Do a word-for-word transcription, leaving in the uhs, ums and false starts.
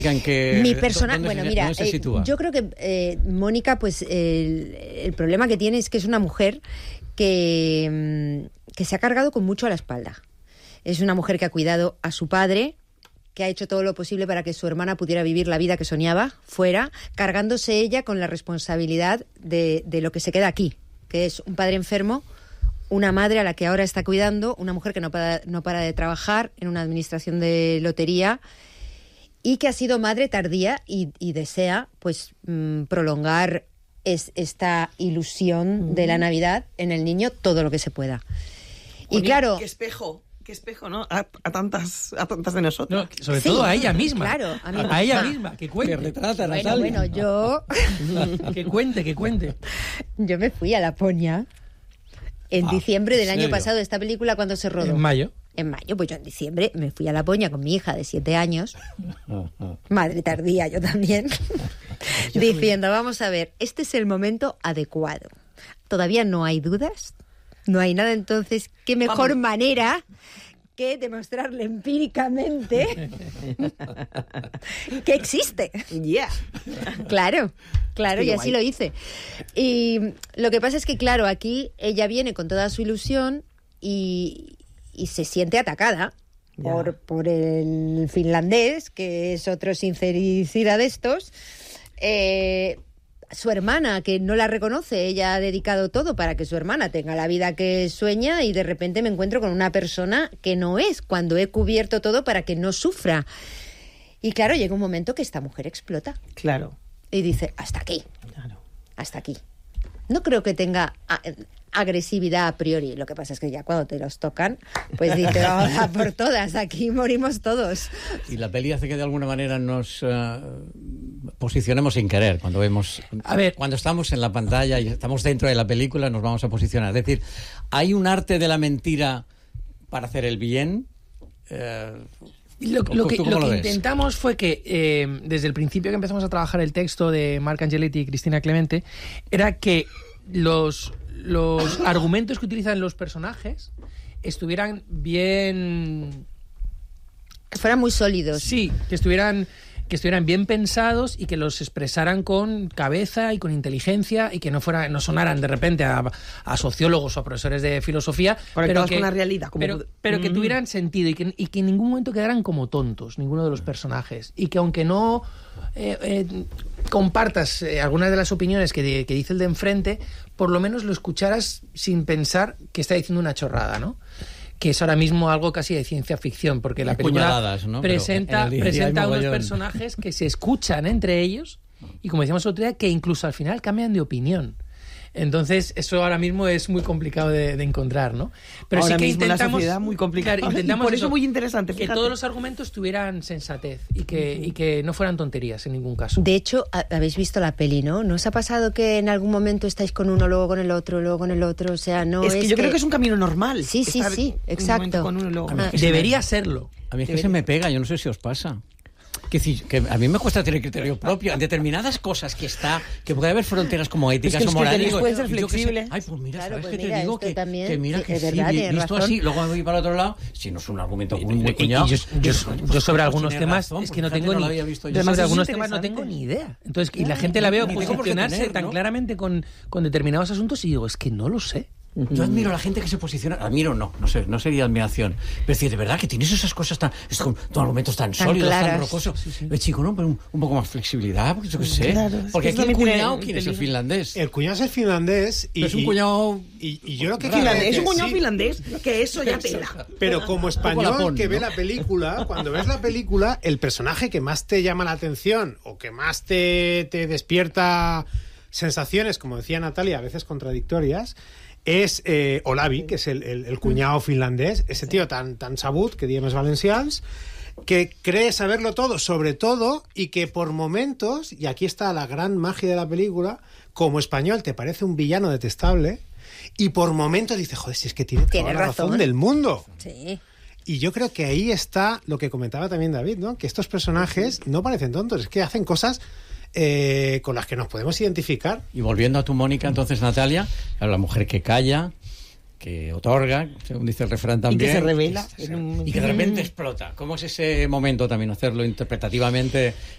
Que, Mi personaje, bueno, se, mira, eh, yo creo que eh, Mónica, pues el, el problema que tiene es que es una mujer que, que se ha cargado con mucho a la espalda. Es una mujer que ha cuidado a su padre, que ha hecho todo lo posible para que su hermana pudiera vivir la vida que soñaba fuera, cargándose ella con la responsabilidad de, de lo que se queda aquí, que es un padre enfermo, una madre a la que ahora está cuidando, una mujer que no para, no para de trabajar en una administración de lotería, y que ha sido madre tardía y, y desea pues mmm, prolongar es, esta ilusión mm. de la Navidad en el niño todo lo que se pueda. Y Oye, claro... ¡Qué espejo! ¡Qué espejo, ¿no? A, a tantas a tantas de nosotros. No, sobre sí, todo a ella misma. Claro, a, mí a, a ella misma, que cuente. Que retrata, bueno, Natalia. bueno, yo... que cuente, que cuente. Yo me fui a Laponia en ah, diciembre del año pasado, esta película, ¿cuándo se rodó? En mayo. En mayo, pues yo en diciembre me fui a Laponia con mi hija de siete años, madre tardía yo también, diciendo, vamos a ver, este es el momento adecuado. Todavía no hay dudas, no hay nada, entonces, ¿qué mejor vamos. manera que demostrarle empíricamente que existe? Yeah. Claro, claro, Qué y así guay. lo hice. Y lo que pasa es que, claro, aquí ella viene con toda su ilusión y... y se siente atacada por, por el finlandés, que es otro sincericida de estos. Eh, su hermana, que no la reconoce, ella ha dedicado todo para que su hermana tenga la vida que sueña, y de repente me encuentro con una persona que no es, cuando he cubierto todo para que no sufra. Y claro, llega un momento que esta mujer explota. Claro. Y dice, hasta aquí. Claro. Hasta aquí. No creo que tenga agresividad a priori. Lo que pasa es que ya cuando te los tocan, pues dice, vamos a por todas, aquí morimos todos. Y la peli hace que de alguna manera nos uh, posicionemos sin querer. Cuando vemos, a ver, cuando estamos en la pantalla y estamos dentro de la película, nos vamos a posicionar. Es decir, hay un arte de la mentira para hacer el bien. Uh, Lo, lo que, lo que intentamos fue que, eh, desde el principio que empezamos a trabajar el texto de Marc Angeletti y Cristina Clemente, era que los, los argumentos que utilizan los personajes estuvieran bien... Que fueran muy sólidos. Sí, que estuvieran... que estuvieran bien pensados y que los expresaran con cabeza y con inteligencia, y que no fuera, no sonaran de repente a, a sociólogos o a profesores de filosofía, pero que, con la realidad, como... pero, pero mm. que tuvieran sentido, y que, y que en ningún momento quedaran como tontos ninguno de los personajes, y que aunque no eh, eh, compartas eh, algunas de las opiniones que, de, que dice el de enfrente, por lo menos lo escucharas sin pensar que está diciendo una chorrada, ¿no? Que es ahora mismo algo casi de ciencia ficción, porque la película, ¿no?, presenta, presenta unos personajes que se escuchan entre ellos, y como decíamos el otro día, que incluso al final cambian de opinión. Entonces, eso ahora mismo es muy complicado de, de encontrar, ¿no? Pero ahora sí que mismo intentamos, la sociedad muy complicada. Claro, intentamos por eso, eso, muy interesante. Que fíjate. todos los argumentos tuvieran sensatez y que, uh-huh. y que no fueran tonterías en ningún caso. De hecho, habéis visto la peli, ¿no? ¿No os ha pasado que en algún momento estáis con uno, luego con el otro, luego con el otro? O sea, no es es que yo que... creo que es un camino normal. Sí, sí, sí, exacto. Con uno, luego con ah, debería me... serlo. A mí es que debería. se me pega, yo no sé si os pasa. Que, que a mí me cuesta tener criterio propio en determinadas cosas que está, que puede haber fronteras como éticas es que o morales. Digo, puede ser flexible. Ay, pues mira, claro, ¿sabes pues qué mira, te digo? Que, también, que mira sí, que es sí, verdad, visto razón. así, luego me voy para el otro lado, si no es un argumento muy, muy cuñado. Y yo, yo, pues, yo, pues, sobre pues, algunos temas razón, es que no fíjate, tengo no ni... lo había visto yo. Yo sobre es algunos temas no tengo ni idea. Entonces, y la gente la veo posicionarse tener, tan ¿no? claramente con, con determinados asuntos, y digo, es que no lo sé. Yo admiro a la gente que se posiciona, admiro no, no sé, no sería admiración, pero decir, de verdad que tienes esas cosas tan, estos argumentos tan, tan sólidos, claras. Tan rocosos, sí, sí. El chico, ¿no? Pero un, un poco más flexibilidad, porque yo qué sé, claro, porque aquí el cuñado, ¿quién es el finlandés? El cuñado es el finlandés y, es un cuñado y, y yo lo que quiero es un cuñado sí, finlandés, que eso ya tela. Pero como español que ve la película, cuando ves la película, el personaje que más te llama la atención o que más te, te despierta sensaciones, como decía Natalia, a veces contradictorias, es eh, Olavi, que es el, el, el cuñado finlandés, ese tío tan, tan sabut, que diem els valencians, que cree saberlo todo, sobre todo, y que por momentos, y aquí está la gran magia de la película, como español te parece un villano detestable, y por momentos dices, joder, si es que tiene, tiene toda la razón. razón del mundo. Sí. Y yo creo que ahí está lo que comentaba también David, ¿no? Que estos personajes no parecen tontos, es que hacen cosas Eh, con las que nos podemos identificar. Y volviendo a tu Mónica, entonces, Natalia, la mujer que calla, que otorga, según dice el refrán también, y que se revela y que de repente explota. ¿Cómo es ese momento también, hacerlo interpretativamente